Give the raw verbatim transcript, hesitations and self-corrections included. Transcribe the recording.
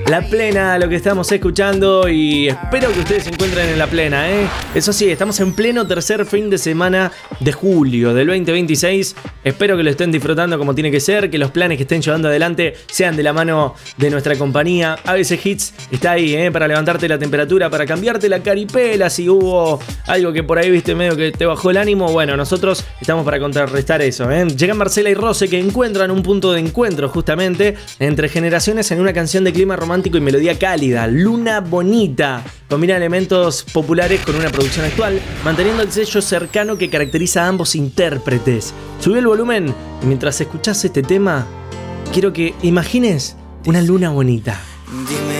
La Plena, lo que estamos escuchando, y espero que ustedes se encuentren en La Plena, ¿eh? Eso sí, estamos en pleno tercer fin de semana de julio del veinte veintiséis. Espero que lo estén disfrutando como tiene que ser, que los planes que estén llevando adelante sean de la mano de nuestra compañía. A veces Hits está ahí, ¿eh? Para levantarte la temperatura, para cambiarte la caripela si hubo algo que por ahí viste medio que te bajó el ánimo. Bueno, nosotros estamos para contrarrestar eso, ¿eh? Llegan Marcela y Rose, que encuentran un punto de encuentro justamente entre generaciones en una canción de clima romántico y melodía cálida, Luna Bonita. Combina elementos populares con una producción actual, manteniendo el sello cercano que caracteriza a ambos intérpretes. Subí el volumen y mientras escuchás este tema, quiero que imagines una luna bonita. Dime